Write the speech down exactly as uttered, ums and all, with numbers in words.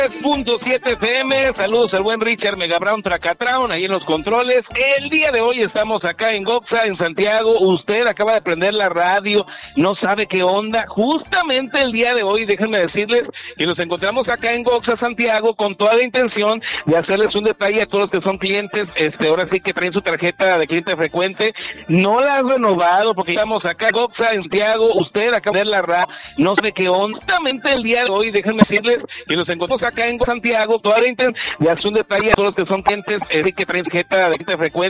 tres punto siete F M, saludos al buen Richard Mega Brown Tracatraun, ahí en los controles. El día de hoy estamos acá en Goxa, en Santiago. Usted acaba de prender la radio, no sabe qué onda. Justamente el día de hoy, déjenme decirles que nos encontramos acá en Goxa, Santiago, con toda la intención de hacerles un detalle a todos los que son clientes, este, ahora sí que traen su tarjeta de cliente frecuente. No la has renovado porque estamos acá en Goxa, en Santiago. Usted acaba de prender la radio, no sabe qué onda. Justamente el día de hoy, déjenme decirles que nos encontramos acá en Santiago, toda la intención de hacer un detalle a todos los que son clientes, eh, que traen tarjeta de cliente frecuente.